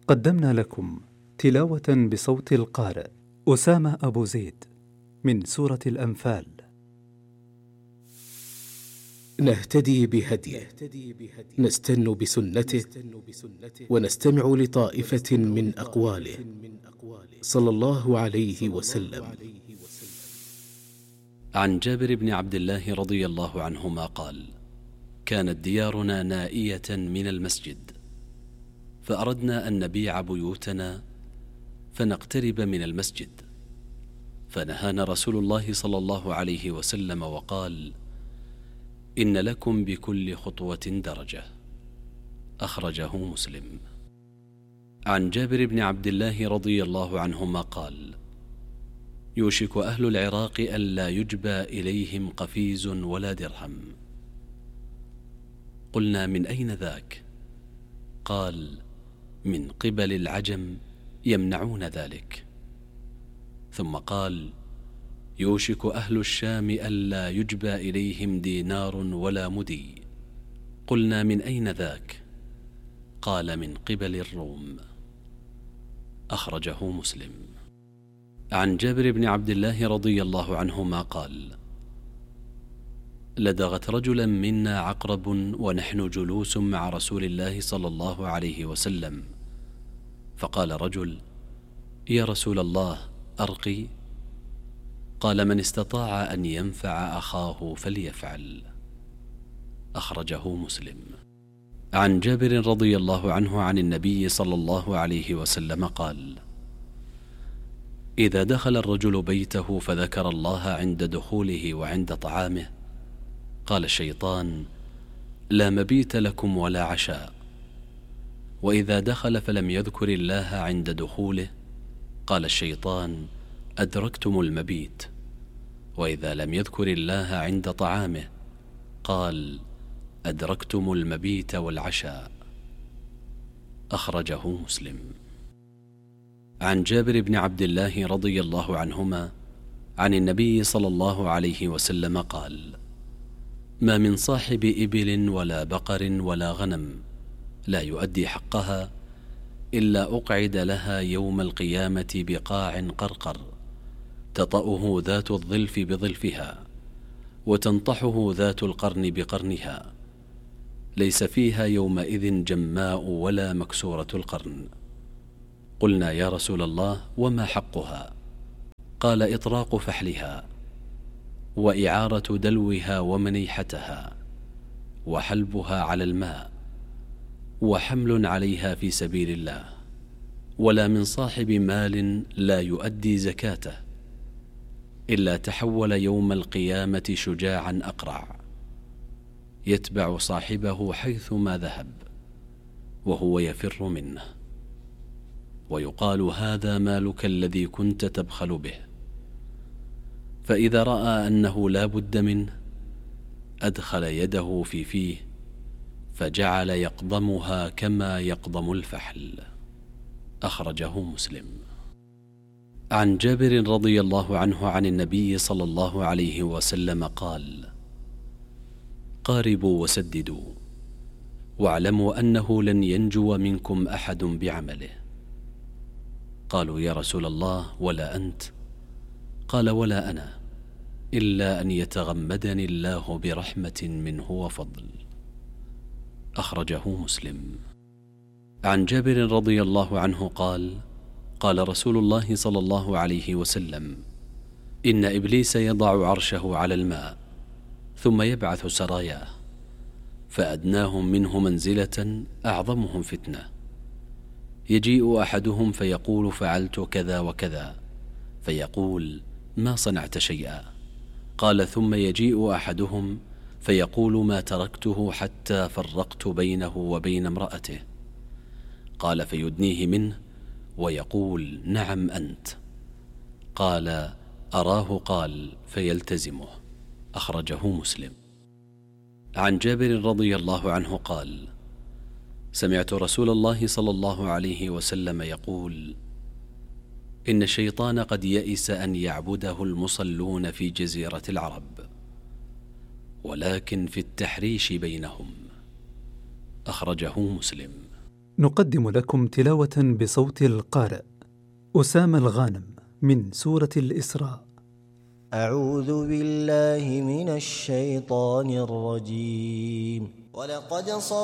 قدمنا لكم تلاوة بصوت القارئ أسامة أبو زيد من سورة الأنفال. نهتدي بهديه، نستن بسنته، ونستمع لطائفة من أقواله صلى الله عليه وسلم. عن جابر بن عبد الله رضي الله عنهما قال: كانت ديارنا نائية من المسجد، فأردنا أن نبيع بيوتنا فنقترب من المسجد، فنهانا رسول الله صلى الله عليه وسلم وقال: إن لكم بكل خطوة درجة. أخرجه مسلم. عن جابر بن عبد الله رضي الله عنهما قال: يوشك أهل العراق أن لا يجبى إليهم قفيز ولا درهم. قلنا: من أين ذاك؟ قال: من قبل العجم يمنعون ذلك. ثم قال: يوشك أهل الشام أن لا يجبى إليهم دينار ولا مدي. قلنا: من أين ذاك؟ قال: من قبل الروم. أخرجه مسلم. عن جابر بن عبد الله رضي الله عنهما قال: لدغت رجلا منا عقرب ونحن جلوس مع رسول الله صلى الله عليه وسلم، فقال رجل: يا رسول الله، أرقي؟ قال: من استطاع أن ينفع أخاه فليفعل. أخرجه مسلم. عن جابر رضي الله عنه عن النبي صلى الله عليه وسلم قال: إذا دخل الرجل بيته فذكر الله عند دخوله وعند طعامه، قال الشيطان: لا مبيت لكم ولا عشاء. وإذا دخل فلم يذكر الله عند دخوله، قال الشيطان: أدركتم المبيت. وإذا لم يذكر الله عند طعامه، قال: أدركتم المبيت والعشاء. أخرجه مسلم. عن جابر بن عبد الله رضي الله عنهما عن النبي صلى الله عليه وسلم قال: ما من صاحب إبل ولا بقر ولا غنم لا يؤدي حقها إلا أقعد لها يوم القيامة بقاع قرقر تطأه ذات الظلف بظلفها، وتنطحه ذات القرن بقرنها، ليس فيها يومئذ جماء ولا مكسورة القرن. قلنا: يا رسول الله، وما حقها؟ قال: إطراق فحلها، وإعارة دلوها ومنيحتها، وحلبها على الماء، وحمل عليها في سبيل الله. ولا من صاحب مال لا يؤدي زكاته إلا تحول يوم القيامة شجاعا أقرع، يتبع صاحبه حيثما ذهب وهو يفر منه، ويقال: هذا مالك الذي كنت تبخل به. فإذا رأى أنه لا بد منه أدخل يده في فيه فجعل يقضمها كما يقضم الفحل. أخرجه مسلم. عن جابر رضي الله عنه عن النبي صلى الله عليه وسلم قال: قاربوا وسددوا، واعلموا أنه لن ينجو منكم أحد بعمله. قالوا: يا رسول الله، ولا أنت؟ قال: ولا أنا، إلا أن يتغمدني الله برحمة منه وفضل. أخرجه مسلم. عن جابر رضي الله عنه قال: قال رسول الله صلى الله عليه وسلم: إن إبليس يضع عرشه على الماء ثم يبعث سراياه، فأدناهم منه منزلة أعظمهم فتنة. يجيء أحدهم فيقول: فعلت كذا وكذا، فيقول: ما صنعت شيئا. قال: ثم يجيء أحدهم فيقول: ما تركته حتى فرقت بينه وبين امرأته. قال: فيدنيه منه ويقول: نعم أنت. قال: أراه قال، فيلتزمه. أخرجه مسلم. عن جابر رضي الله عنه قال: سمعت رسول الله صلى الله عليه وسلم يقول: إن الشيطان قد يئس أن يعبده المصلون في جزيرة العرب، ولكن في التحريش بينهم. أخرجه مسلم. نقدم لكم تلاوة بصوت القارئ أسامة الغانم من سورة الإسراء. أعوذ بالله من الشيطان الرجيم. ولقد